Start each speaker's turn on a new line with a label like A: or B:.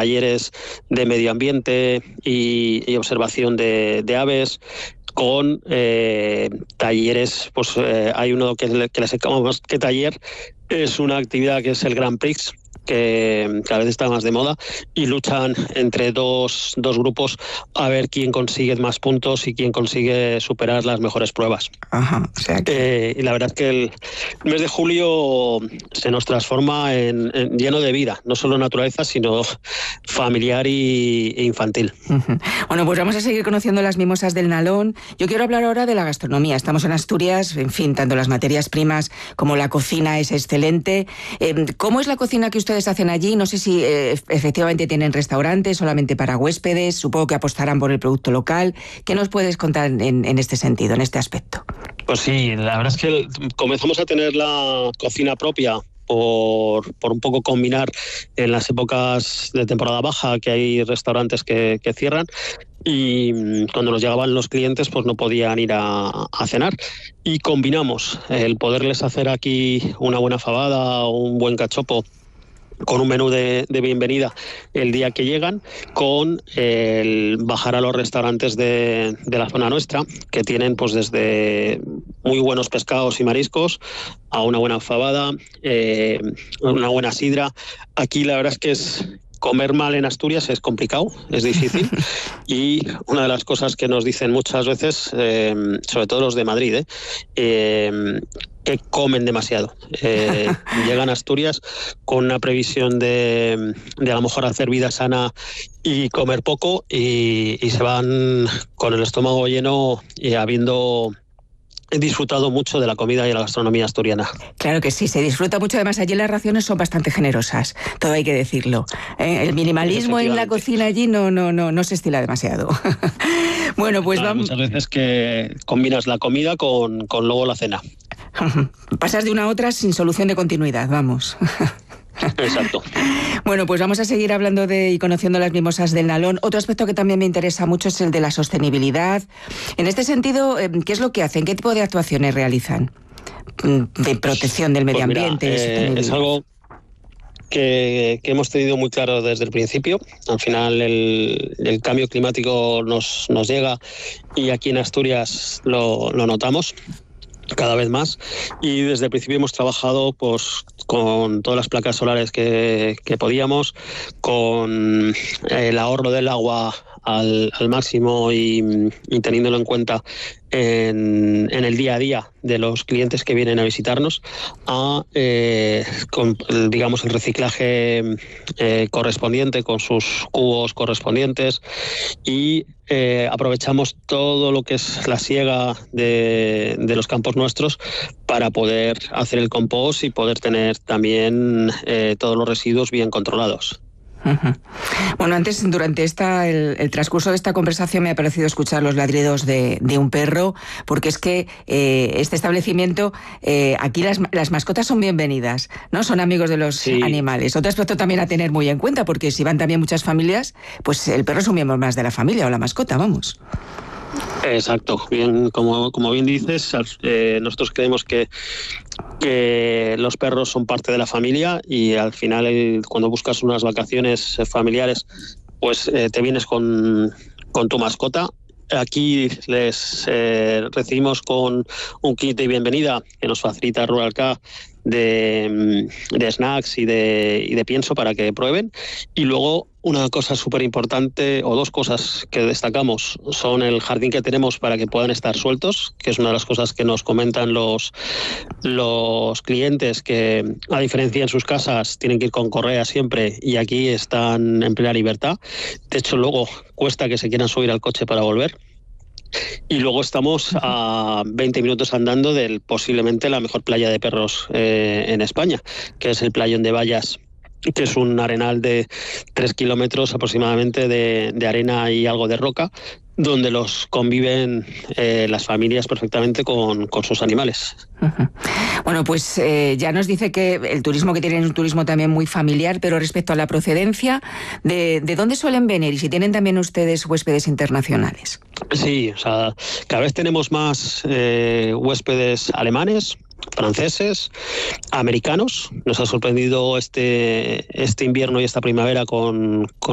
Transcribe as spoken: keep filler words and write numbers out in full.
A: talleres de medio ambiente y, y observación de, de aves, con eh, talleres, pues eh, hay uno que, que les llamamos que taller, es una actividad que es el Grand Prix, que cada vez está más de moda, y luchan entre dos, dos grupos a ver quién consigue más puntos y quién consigue superar las mejores pruebas.
B: Ajá, o sea que...
A: eh, y la verdad es que el mes de julio se nos transforma en, en lleno de vida, no solo naturaleza, sino familiar y, e infantil.
B: Uh-huh. Bueno, pues vamos a seguir conociendo las mimosas del Nalón. Yo quiero hablar ahora de la gastronomía. Estamos en Asturias, en fin, tanto las materias primas como la cocina es excelente. Eh, ¿Cómo es la cocina que ustedes hacen allí? No sé si eh, efectivamente tienen restaurantes solamente para huéspedes, supongo que apostarán por el producto local. ¿Qué nos puedes contar en, en este sentido, en este aspecto?
A: Pues sí, la verdad es que comenzamos a tener la cocina propia por, por un poco combinar en las épocas de temporada baja, que hay restaurantes que, que cierran, y cuando nos llegaban los clientes pues no podían ir a, a cenar, y combinamos el poderles hacer aquí una buena fabada o un buen cachopo con un menú de, de bienvenida el día que llegan, con el bajar a los restaurantes de, de la zona nuestra, que tienen pues desde muy buenos pescados y mariscos a una buena fabada, eh, una buena sidra. Aquí la verdad es que es... Comer mal en Asturias es complicado, es difícil, y una de las cosas que nos dicen muchas veces, eh, sobre todo los de Madrid, eh, eh, que comen demasiado. Eh, llegan a Asturias con una previsión de, de a lo mejor hacer vida sana y comer poco, y, y se van con el estómago lleno y habiendo... He disfrutado mucho de la comida y de la gastronomía asturiana.
B: Claro que sí, se disfruta mucho. Además, allí las raciones son bastante generosas, todo hay que decirlo. ¿Eh? El minimalismo en la cocina allí no, no, no, no se estila demasiado. Bueno, pues
A: claro,
B: vamos...
A: Muchas veces que combinas la comida con, con luego la cena.
B: Pasas de una a otra sin solución de continuidad, vamos.
A: Exacto.
B: Bueno, pues vamos a seguir hablando de y conociendo las mimosas del Nalón. Otro aspecto que también me interesa mucho es el de la sostenibilidad. En este sentido, ¿qué es lo que hacen? ¿Qué tipo de actuaciones realizan? De protección del medio
A: pues mira,
B: ambiente.
A: Eh, es algo que, que hemos tenido muy claro desde el principio. Al final el, el cambio climático nos, nos llega, y aquí en Asturias lo, lo notamos cada vez más, y desde el principio hemos trabajado pues con todas las placas solares que, que podíamos, con el ahorro del agua al, al máximo, y, y teniéndolo en cuenta en, en el día a día de los clientes que vienen a visitarnos, a eh, con, digamos el reciclaje eh, correspondiente, con sus cubos correspondientes, y eh, aprovechamos todo lo que es la siega de, de los campos nuestros para poder hacer el compost y poder tener también eh, todos los residuos bien controlados.
B: Uh-huh. Bueno, antes, durante esta, el, el transcurso de esta conversación me ha parecido escuchar los ladridos de, de un perro, porque es que eh, este establecimiento, eh, aquí las, las mascotas son bienvenidas, ¿no? Son amigos de los sí. animales. Otro aspecto también a tener muy en cuenta, porque si van también muchas familias, pues el perro es un miembro más de la familia, o la mascota, vamos.
A: Exacto, bien, como, como bien dices, eh, nosotros creemos que, que los perros son parte de la familia, y al final el, cuando buscas unas vacaciones familiares, pues eh, te vienes con, con tu mascota. Aquí les eh, recibimos con un kit de bienvenida que nos facilita Ruralca de, de snacks y de, y de pienso para que prueben. Y luego una cosa súper importante, o dos cosas que destacamos, son el jardín que tenemos para que puedan estar sueltos, que es una de las cosas que nos comentan los, los clientes, que a diferencia en sus casas tienen que ir con correa siempre, y aquí están en plena libertad. De hecho, luego cuesta que se quieran subir al coche para volver. Y luego estamos a veinte minutos andando de posiblemente la mejor playa de perros eh, en España, que es el Playón de Bayas, que es un arenal de tres kilómetros aproximadamente de, de arena y algo de roca, donde los conviven eh, las familias perfectamente con, con sus animales.
B: Uh-huh. Bueno, pues eh, ya nos dice que el turismo que tienen es un turismo también muy familiar, pero respecto a la procedencia, ¿de, de dónde suelen venir? Y si tienen también ustedes huéspedes internacionales.
A: Sí, o sea, cada vez tenemos más eh, huéspedes alemanes, franceses, americanos. Nos ha sorprendido este, este invierno y esta primavera con, con